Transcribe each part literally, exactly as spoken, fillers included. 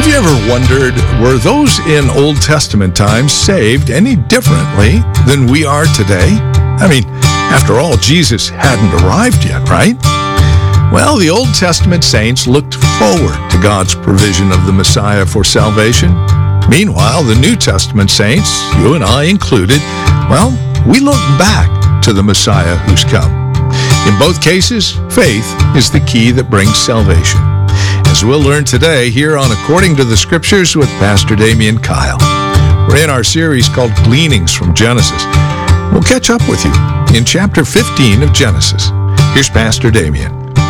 Have you ever wondered, were those in Old Testament times saved any differently than we are today? I mean, after all, Jesus hadn't arrived yet, right? Well, the Old Testament saints looked forward to God's provision of the Messiah for salvation. Meanwhile, the New Testament saints, you and I included, well, we look back to the Messiah who's come. In both cases, faith is the key that brings salvation. As we'll learn today here on According to the Scriptures with Pastor Damian Kyle. We're in our series called Gleanings from Genesis. We'll catch up with you in chapter fifteen of Genesis. Here's Pastor Damian.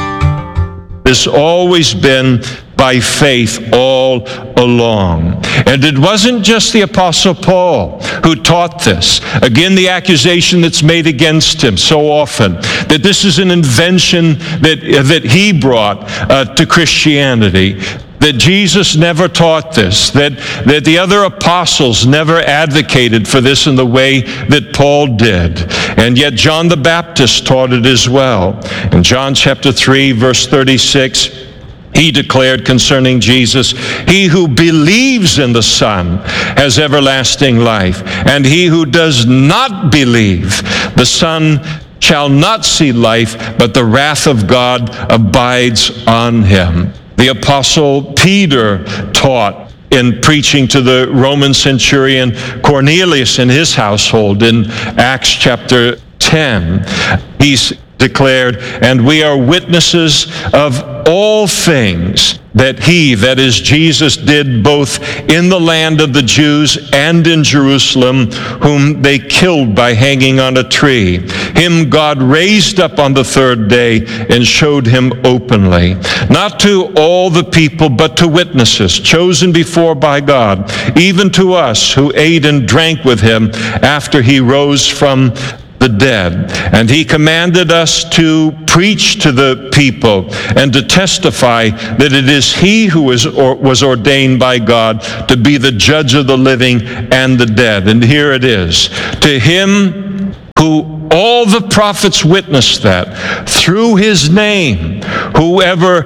It's always been by faith all along. And it wasn't just the Apostle Paul who taught this. Again, the accusation that's made against him so often, that this is an invention that, that he brought uh, to Christianity. That Jesus never taught this, that, that the other apostles never advocated for this in the way that Paul did. And yet John the Baptist taught it as well. In John chapter three, verse thirty-six, he declared concerning Jesus, "He who believes in the Son has everlasting life, and he who does not believe the Son shall not see life, but the wrath of God abides on him." The Apostle Peter taught in preaching to the Roman centurion Cornelius in his household in Acts chapter ten. He's declared, "And we are witnesses of all things that he," that is Jesus, "did both in the land of the Jews and in Jerusalem, whom they killed by hanging on a tree. Him God raised up on the third day and showed him openly, not to all the people, but to witnesses chosen before by God, even to us who ate and drank with him after he rose from the dead. And he commanded us to preach to the people and to testify that it is he who is or was ordained by God to be the judge of the living and the dead." And here it is. "To him who all the prophets witness that through his name, whoever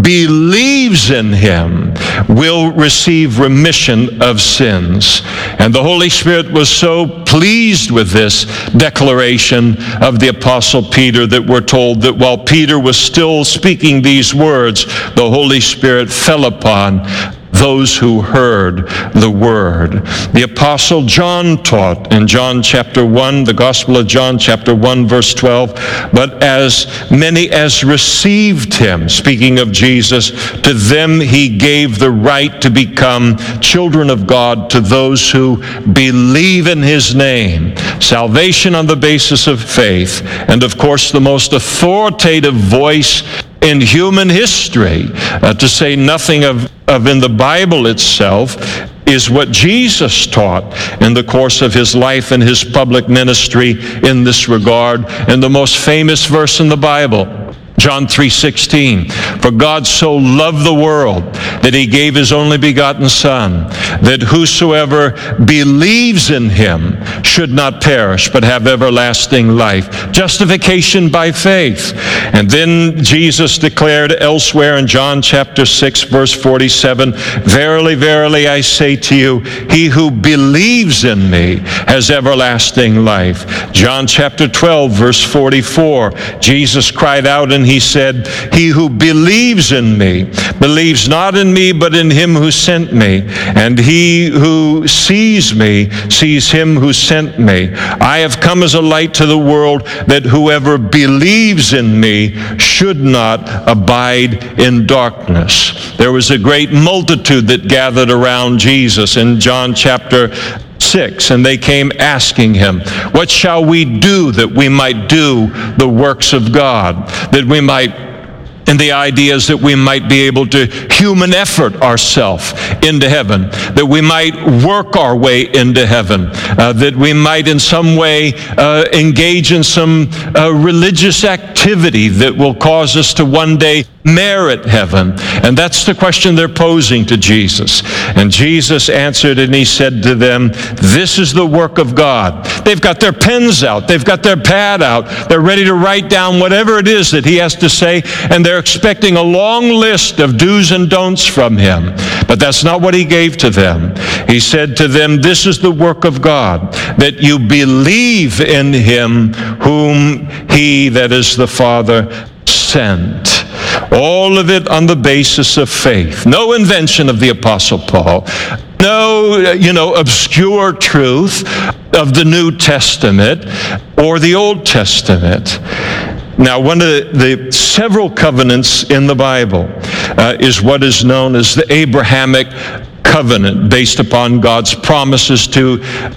believes in him will receive remission of sins." And the Holy Spirit was so pleased with this declaration of the Apostle Peter that we're told that while Peter was still speaking these words, the Holy Spirit fell upon those who heard the word. The Apostle John taught in John chapter one, the Gospel of John chapter one, verse twelve, "But as many as received him," speaking of Jesus, "to them he gave the right to become children of God, to those who believe in his name." Salvation on the basis of faith. And of course, the most authoritative voice in human history, uh, to say nothing of, of in the Bible itself, is what Jesus taught in the course of his life and his public ministry in this regard. And the most famous verse in the Bible, John three sixteen, "For God so loved the world that he gave his only begotten Son, that whosoever believes in him should not perish, but have everlasting life." Justification by faith. And then Jesus declared elsewhere in John chapter six, verse forty-seven, "Verily, verily, I say to you, he who believes in me has everlasting life." John chapter twelve, verse forty-four, Jesus cried out and he said, "He who believes in me believes not in me, but in him who sent me. And he who sees me sees him who sent me. I have come as a light to the world, that whoever believes in me should not abide in darkness." There was a great multitude that gathered around Jesus in John chapter six, and they came asking him, "What shall we do that we might do the works of God?" That we might, and the idea is that we might be able to human effort ourselves into heaven, that we might work our way into heaven, uh, that we might in some way uh, engage in some uh, religious activity that will cause us to one day merit heaven. And that's the question they're posing to Jesus. And Jesus answered and he said to them, "This is the work of God." They've got their pens out. They've got their pad out. They're ready to write down whatever it is that he has to say, and they're expecting a long list of do's and don'ts from him. But that's not what he gave to them. He said to them, this is the work of God, that you believe in him whom he, that is the Father, sent. All of it on the basis of faith. No invention of the Apostle Paul. No, you know, obscure truth of the New Testament or the Old Testament. Now, one of the, the several covenants in the Bible uh, is what is known as the Abrahamic covenant, based upon God's promises to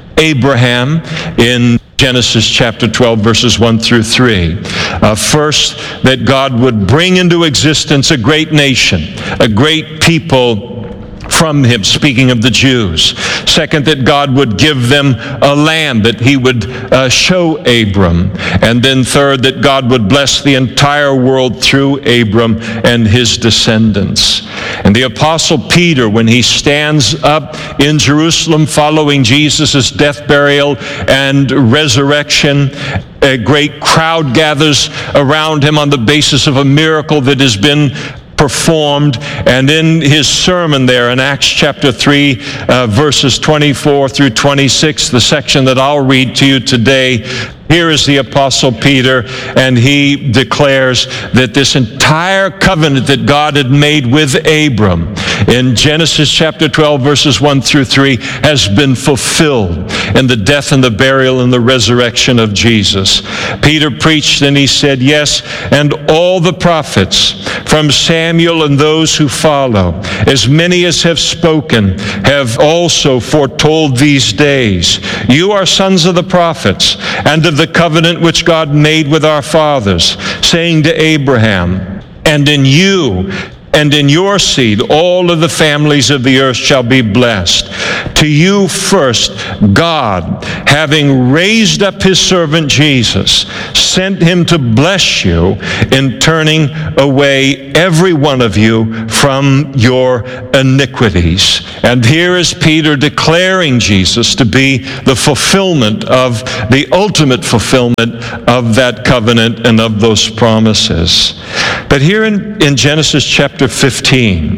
Abraham in Genesis chapter twelve, verses one through three. Uh, first, that God would bring into existence a great nation, a great people from him, speaking of the Jews. Second, that God would give them a land that he would uh, show Abram. And then third, that God would bless the entire world through Abram and his descendants. And the Apostle Peter, when he stands up in Jerusalem following Jesus' death, burial, and resurrection, a great crowd gathers around him on the basis of a miracle that has been performed. And in his sermon there in Acts chapter three, uh, verses twenty-four through twenty-six, the section that I'll read to you today, here is the Apostle Peter, and he declares that this entire covenant that God had made with Abram in Genesis chapter twelve, verses one through three, has been fulfilled in the death and the burial and the resurrection of Jesus. Peter preached and he said, yes, and all the prophets from Samuel and those who follow, as many as have spoken, have also foretold these days. You are sons of the prophets, and of the covenant which God made with our fathers, saying to Abraham, and in you and in your seed all of the families of the earth shall be blessed. To you first, God, having raised up his servant Jesus, sent him to bless you in turning away every one of you from your iniquities. And here is Peter declaring Jesus to be the fulfillment of, the ultimate fulfillment of that covenant and of those promises. But here in, in Genesis chapter fifteen,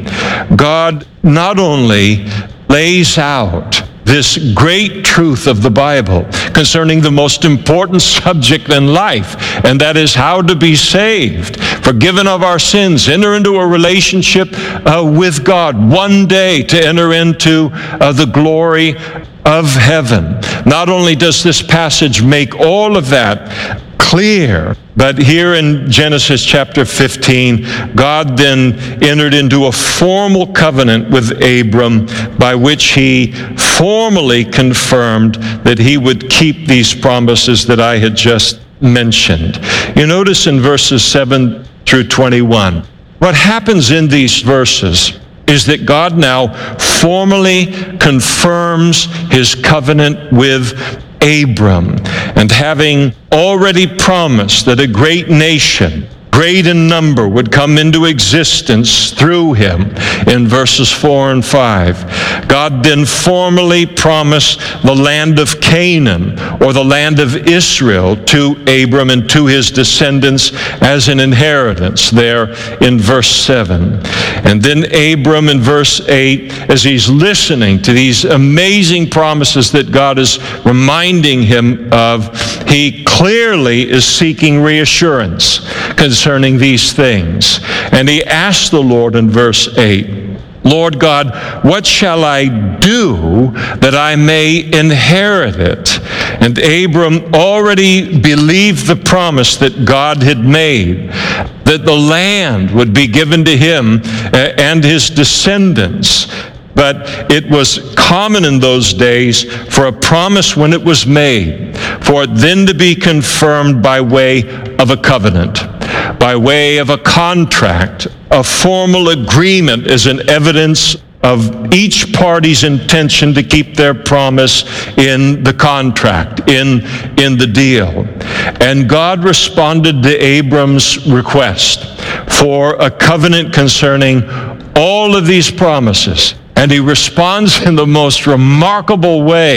God not only lays out this great truth of the Bible concerning the most important subject in life, and that is how to be saved, forgiven of our sins, enter into a relationship uh, with God, one day to enter into uh, the glory of heaven. Not only does this passage make all of that clear, but here in Genesis chapter fifteen, God then entered into a formal covenant with Abram by which he formally confirmed that he would keep these promises that I had just mentioned. You notice in verses seven through twenty-one, what happens in these verses is that God now formally confirms his covenant with Abram, and having already promised that a great nation, great in number, would come into existence through him in verses four and five, God then formally promised the land of Canaan, or the land of Israel, to Abram and to his descendants as an inheritance there in verse seven. And then Abram in verse eight, as he's listening to these amazing promises that God is reminding him of, he clearly is seeking reassurance concerning these things. And he asked the Lord in verse eight, Lord God, what shall I do that I may inherit it? And Abram already believed the promise that God had made, that the land would be given to him and his descendants. But it was common in those days for a promise, when it was made, for it then to be confirmed by way of a covenant, by way of a contract, a formal agreement as an evidence of each party's intention to keep their promise in the contract, in, in the deal. And God responded to Abram's request for a covenant concerning all of these promises. And he responds in the most remarkable way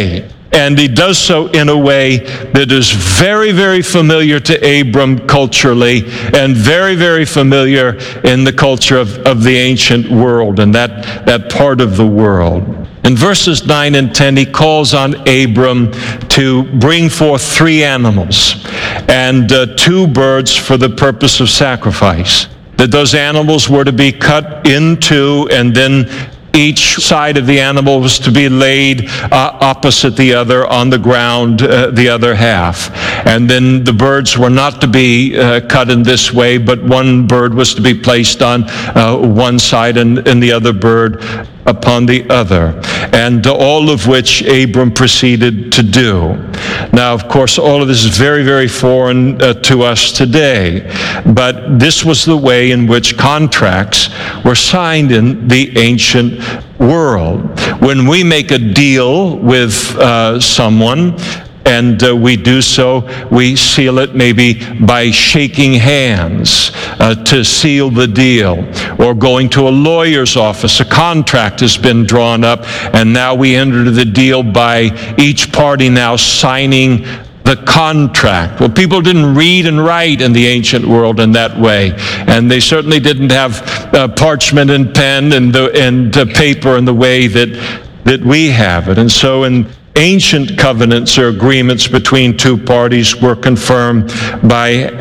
And he does so in a way that is very, very familiar to Abram culturally and very, very familiar in the culture of, of the ancient world and that, that part of the world. In verses nine and ten, he calls on Abram to bring forth three animals and uh, two birds for the purpose of sacrifice. That those animals were to be cut into, and then each side of the animal was to be laid uh, opposite the other on the ground, uh, the other half. And then the birds were not to be uh, cut in this way, but one bird was to be placed on uh, one side and, and the other bird upon the other, and all of which Abram proceeded to do. Now, of course, all of this is very, very foreign uh, to us today, but this was the way in which contracts were signed in the ancient world. When we make a deal with uh, someone, and uh, we do so, we seal it maybe by shaking hands uh, to seal the deal, or going to a lawyer's office. A contract has been drawn up, and now we enter the deal by each party now signing the contract. Well, people didn't read and write in the ancient world in that way, and they certainly didn't have uh, parchment and pen and, the, and uh, paper in the way that, that we have it. And so in ancient covenants or agreements between two parties were confirmed by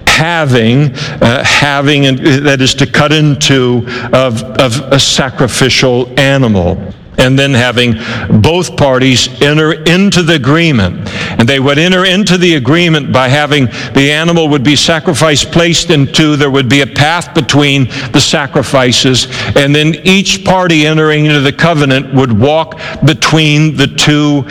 having, uh, having, that is to cut into, of, of a sacrificial animal. And then having both parties enter into the agreement. And they would enter into the agreement by having the animal would be sacrificed, placed into, there would be a path between the sacrifices, and then each party entering into the covenant would walk between the two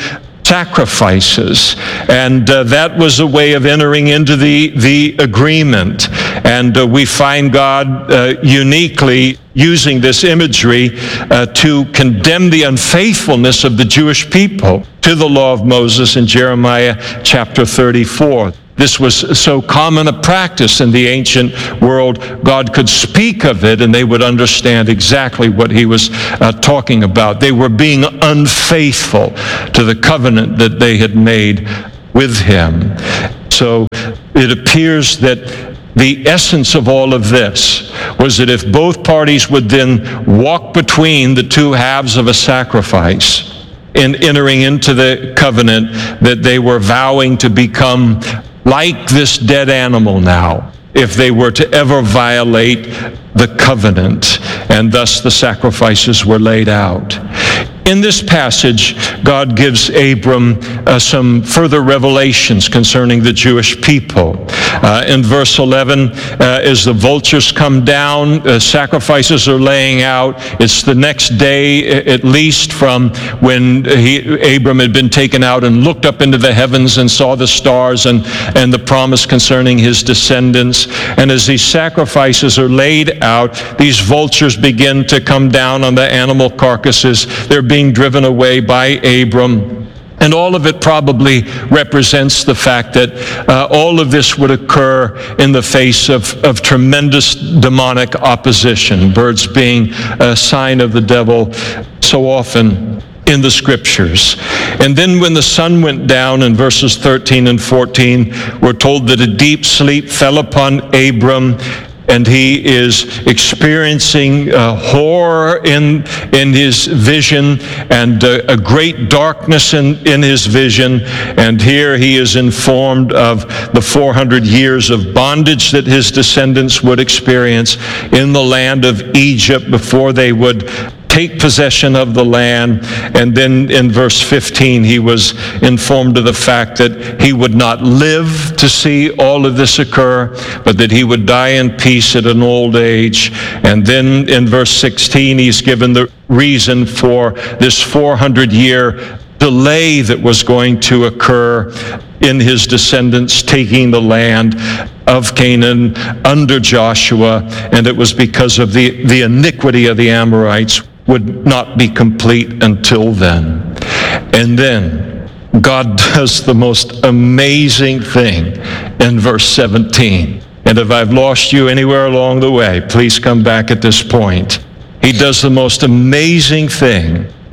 sacrifices. And uh, that was a way of entering into the, the agreement. And uh, we find God uh, uniquely using this imagery uh, to condemn the unfaithfulness of the Jewish people to the law of Moses in Jeremiah chapter thirty-four. This was so common a practice in the ancient world, God could speak of it and they would understand exactly what he was uh, talking about. They were being unfaithful to the covenant that they had made with him. So it appears that the essence of all of this was that if both parties would then walk between the two halves of a sacrifice in entering into the covenant, that they were vowing to become like this dead animal now, if they were to ever violate the covenant, and thus the sacrifices were laid out. In this passage, God gives Abram uh, some further revelations concerning the Jewish people. Uh, in verse eleven, uh, as the vultures come down, uh, sacrifices are laying out. It's the next day, at least, from when he, Abram had been taken out and looked up into the heavens and saw the stars and, and the promise concerning his descendants. And as these sacrifices are laid out, these vultures begin to come down on the animal carcasses. They're being driven away by Abram. And all of it probably represents the fact that uh, all of this would occur in the face of, of tremendous demonic opposition, birds being a sign of the devil so often in the scriptures. And then when the sun went down, in verses thirteen and fourteen, we're told that a deep sleep fell upon Abram, and he is experiencing uh, horror in, in his vision, and uh, a great darkness in, in his vision. And here he is informed of the four hundred years of bondage that his descendants would experience in the land of Egypt before they would take possession of the land. And then in verse fifteen, he was informed of the fact that he would not live to see all of this occur, but that he would die in peace at an old age. And then in verse sixteen, he's given the reason for this four hundred year delay that was going to occur in his descendants taking the land of Canaan under Joshua, and it was because of the, the iniquity of the Amorites would not be complete until then. And then God does the most amazing thing in verse seventeen. And if I've lost you anywhere along the way, please come back at this point. He does the most amazing thing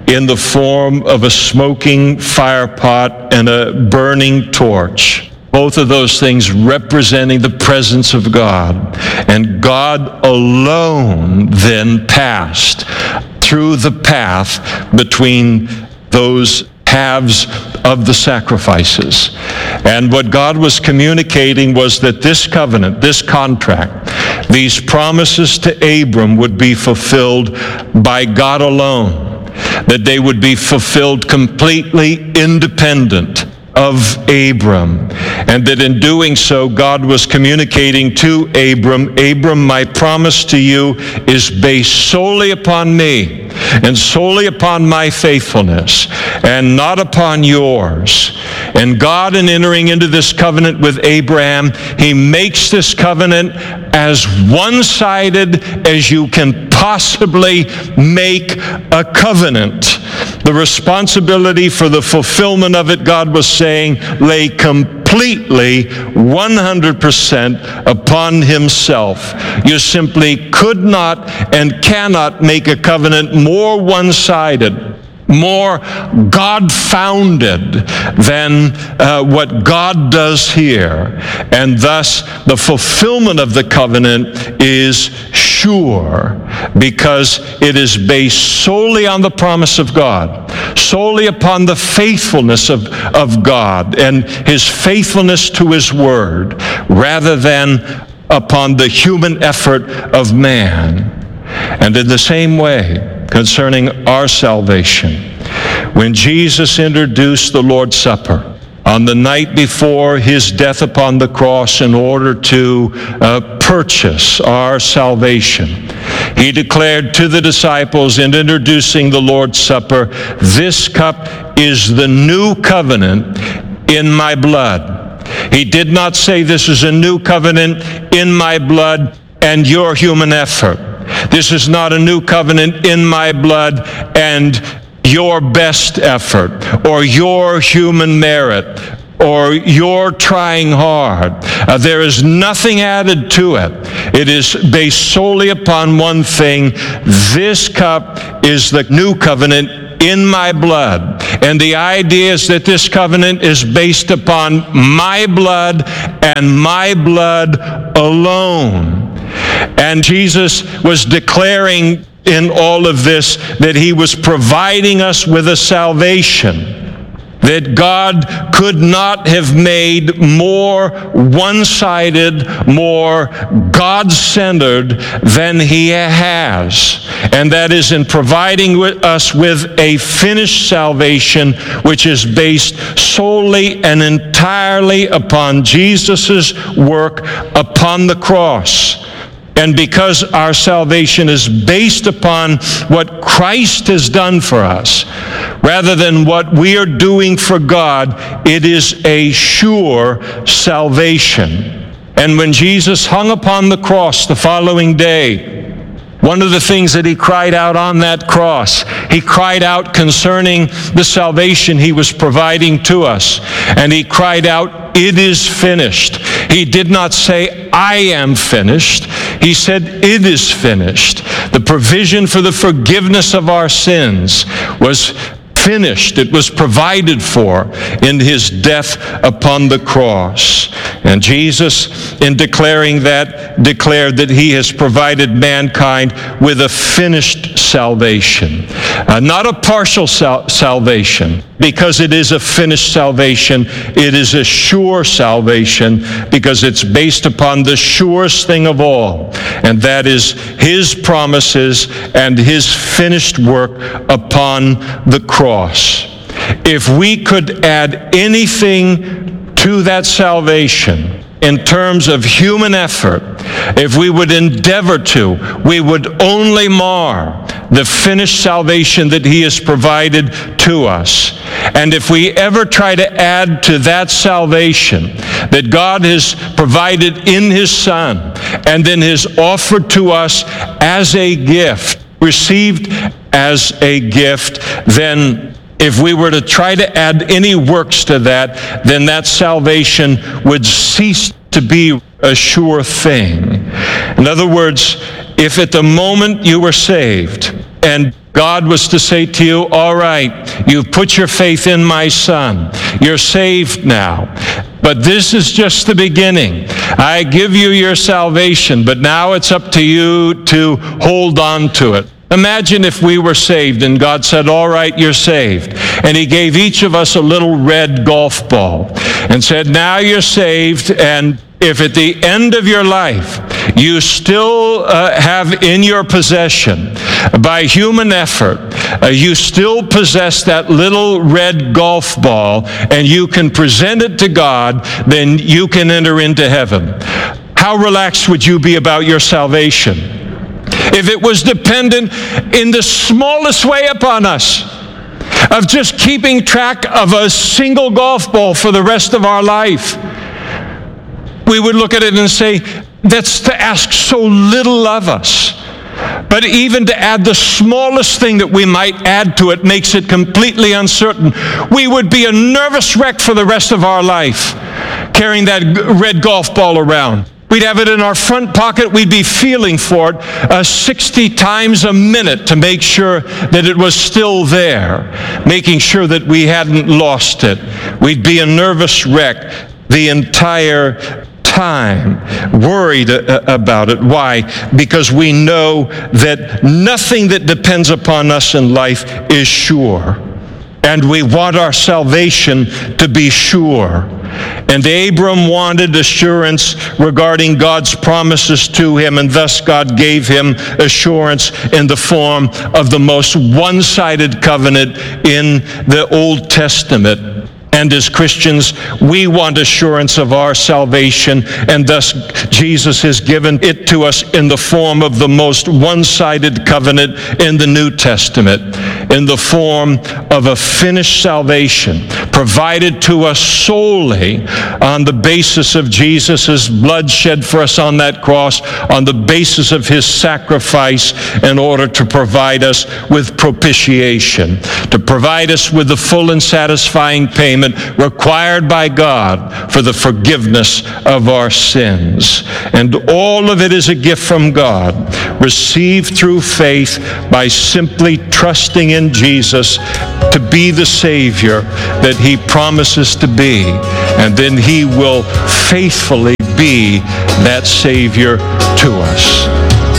in the form of a smoking fire pot and a burning torch. Both of those things representing the presence of God. And God alone then passed through the path between those halves of the sacrifices. And what God was communicating was that this covenant, this contract, these promises to Abram would be fulfilled by God alone, that they would be fulfilled completely independent of Abram, and that in doing so, God was communicating to Abram, Abram, my promise to you is based solely upon me and solely upon my faithfulness and not upon yours. And God, in entering into this covenant with Abraham, he makes this covenant as one-sided as you can possibly make a covenant. The responsibility for the fulfillment of it, God was saying, lay completely one hundred percent upon himself. You simply could not and cannot make a covenant more one-sided, more God-founded than uh, what God does here. And thus, the fulfillment of the covenant is sure because it is based solely on the promise of God, solely upon the faithfulness of, of God and his faithfulness to his word, rather than upon the human effort of man. And in the same way, concerning our salvation, when Jesus introduced the Lord's Supper on the night before his death upon the cross in order to uh, purchase our salvation, he declared to the disciples in introducing the Lord's Supper, "This cup is the new covenant in my blood." He did not say this is a new covenant in my blood and your human effort. This is not a new covenant in my blood and your best effort or your human merit or your trying hard. Uh, there is nothing added to it. It is based solely upon one thing. This cup is the new covenant in my blood. And the idea is that this covenant is based upon my blood and my blood alone. And Jesus was declaring in all of this that he was providing us with a salvation that God could not have made more one-sided, more God-centered than he has. And that is in providing us with a finished salvation which is based solely and entirely upon Jesus' work upon the cross. And because our salvation is based upon what Christ has done for us, rather than what we are doing for God, it is a sure salvation. And when Jesus hung upon the cross the following day, one of the things that he cried out on that cross, he cried out concerning the salvation he was providing to us. And he cried out, "It is finished." He did not say, "I am finished." He said, "It is finished." The provision for the forgiveness of our sins was finished. It was provided for in his death upon the cross. And Jesus, in declaring that, declared that he has provided mankind with a finished salvation. Uh, not a partial sal- salvation, because it is a finished salvation. It is a sure salvation, because it's based upon the surest thing of all, and that is his promises and his finished work upon the cross. If we could add anything to that salvation in terms of human effort, if we would endeavor to, we would only mar the finished salvation that he has provided to us. And if we ever try to add to that salvation that God has provided in his Son and then has offered to us as a gift, received as a gift, then if we were to try to add any works to that, then that salvation would cease to be a sure thing. In other words, if at the moment you were saved, and God was to say to you, all right, you've put your faith in my Son. You're saved now. But this is just the beginning. I give you your salvation, but now it's up to you to hold on to it. Imagine if we were saved and God said, all right, you're saved. And he gave each of us a little red golf ball and said, now you're saved, and if at the end of your life you still uh, have in your possession, by human effort, uh, you still possess that little red golf ball and you can present it to God, then you can enter into heaven. How relaxed would you be about your salvation if it was dependent in the smallest way upon us, of just keeping track of a single golf ball for the rest of our life? We would look at it and say, that's to ask so little of us. But even to add the smallest thing that we might add to it makes it completely uncertain. We would be a nervous wreck for the rest of our life, carrying that red golf ball around. We'd have it in our front pocket. We'd be feeling for it uh, sixty times a minute to make sure that it was still there, making sure that we hadn't lost it. We'd be a nervous wreck the entire time, worried uh, about it. Why? Because we know that nothing that depends upon us in life is sure. And we want our salvation to be sure. And Abram wanted assurance regarding God's promises to him, and thus God gave him assurance in the form of the most one-sided covenant in the Old Testament. And as Christians, we want assurance of our salvation, and thus Jesus has given it to us in the form of the most one-sided covenant in the New Testament, in the form of a finished salvation provided to us solely on the basis of Jesus' blood shed for us on that cross, on the basis of his sacrifice in order to provide us with propitiation, to provide us with the full and satisfying payment required by God for the forgiveness of our sins. And all of it is a gift from God, received through faith by simply trusting in Jesus to be the Savior that he promises to be. And then he will faithfully be that Savior to us.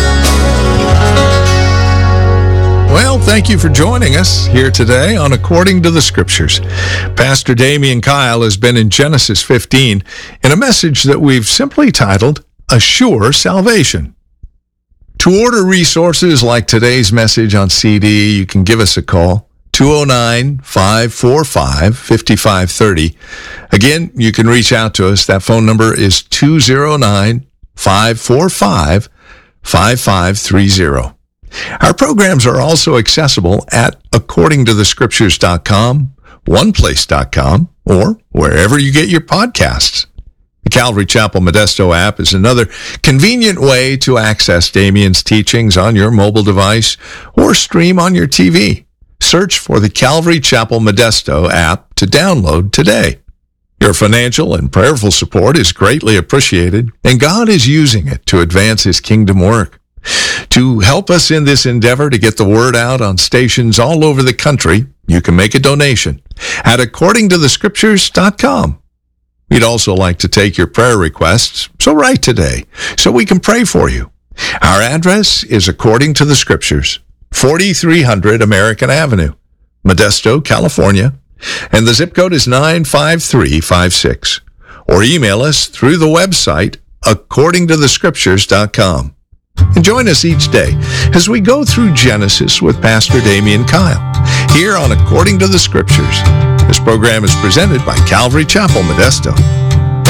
Well, thank you for joining us here today on According to the Scriptures. Pastor Damian Kyle has been in Genesis fifteen in a message that we've simply titled, A Sure Salvation. To order resources like today's message on C D, you can give us a call, two oh nine, five four five, five five three oh. Again, you can reach out to us. That phone number is two oh nine, five four five, five five three oh. Our programs are also accessible at according to the scriptures dot com, one place dot com, or wherever you get your podcasts. The Calvary Chapel Modesto app is another convenient way to access Damian's teachings on your mobile device or stream on your T V. Search for the Calvary Chapel Modesto app to download today. Your financial and prayerful support is greatly appreciated, and God is using it to advance his kingdom work. To help us in this endeavor to get the word out on stations all over the country, you can make a donation at according to the scriptures dot com. We'd also like to take your prayer requests, so write today so we can pray for you. Our address is According to the Scriptures, forty-three hundred American Avenue, Modesto, California, and the zip code is nine five three five six. Or email us through the website according to the scriptures dot com. And join us each day as we go through Genesis with Pastor Damian Kyle, here on According to the Scriptures. This program is presented by Calvary Chapel, Modesto.